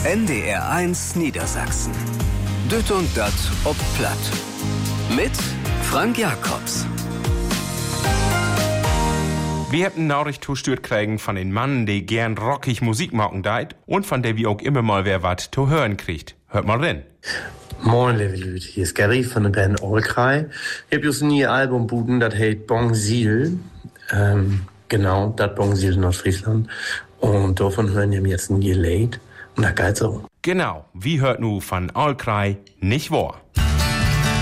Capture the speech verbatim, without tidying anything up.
N D R eins Niedersachsen. Düt und dat ob Platt. Mit Frank Jacobs. Wir haben eine Nachricht zustört kriegen von den Mann, der gern rockig Musik machen deit und von der wir auch immer mal wer wat zu hören kriegt. Hört mal rein. Moin, liebe Leute, hier ist Gary von der Band Allcry. Ich hab just ein neues Album buden, das heißt Bongsil. Ähm, genau, das Bongsil Nordfriesland. Und davon hören wir jetzt ein Lied. Und das geht's so. Genau, wie hört nu von Allcry nicht wahr.